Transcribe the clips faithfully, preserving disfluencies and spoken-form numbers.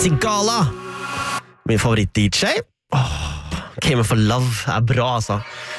Sigala. Min favoritt-D J. Åh, Came for Love er bra, altså.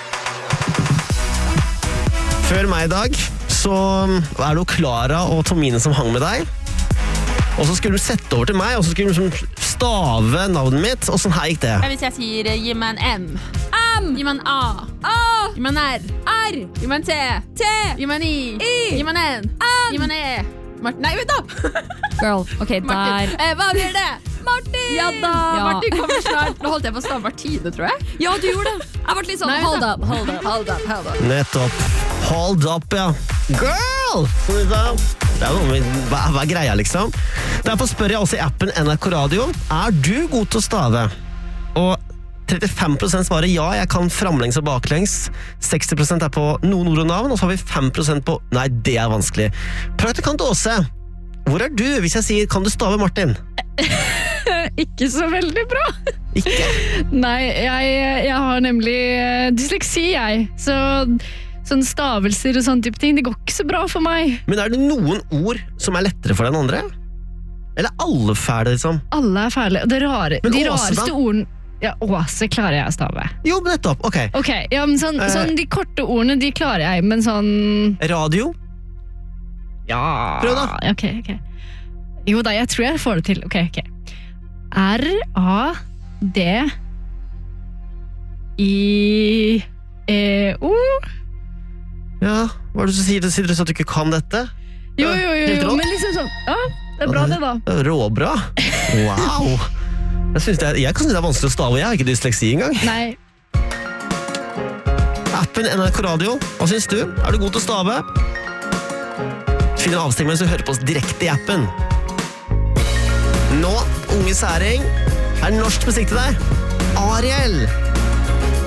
Før meg i dag, så er det jo Clara og Tomine som hang med deg. Og så skulle du sette over til meg, og så skulle du stave navnet mitt, og sånn her gikk det. Hvis jeg sier, gi meg en M. M. Gi meg en A. A. Gi meg en R. R. Gi meg en T. T. Gi meg en I. I. Gi meg en N. N. Gi meg en E. Martin, nei, vent da. Girl, ok, der. Martin. Eh, hva blir det? Martin! Ja da. Ja. Martin kommer snart. Nå holdt jeg på å stave Martine, tror jeg. Ja, du gjorde det. Jeg ble litt sånn, Nei, hold da. up, hold up, hold up, hold up. Nettopp. Hold up, ja. Girl! Som vi sa. Det er noe, hva, hva er greia, liksom? Derfor spør jeg også i appen N R K Radio, er du god til å stave? Og trettifem prosent svarer ja, jeg kan framlengs og baklengs. seksti prosent er på noen ord og navn, og så har vi fem prosent på nei, det er vanskelig. Praktikant Åse, hvor er du hvis jeg sier, kan du stave Martin? Ikke så veldig bra. Ikke? Nei, jeg, jeg har nemlig eh, dysleksi, jeg. Så sånn stavelser og sånn type ting, det går ikke så bra for meg. Men er det noen ord som er lettere for den andre? Eller er alle fæle, liksom? Alle er fæle. Og det rare, Men de Åse, rareste da? ordene... Ja, Åse klarer jeg å stave. Jo, nettopp, ok. Ok, ja, men sånn, Eh. sånn de korte ordene, de klarer jeg, men sånn... Radio? Ja... Prøv da. Ok, ok. Jo da, jeg tror jeg får det til. Ok, ok. R A D I E O Ja, hva er det du sier? Sier du så at du ikke kan dette? Jo, jo, jo, Helt jo, rått. men liksom sånn, ja, det er bra det da. Det er råbra. Wow. Jeg, synes det er, jeg kan synes det er vanskelig å stave, jeg har ikke dysleksi engang. Nei, Appen N R K Radio, hva synes du? Er du god til å stave? Finn en avstilling mens du hører på oss direkte i appen. Nå, unge særing, er norsk musikk til deg. Ariel!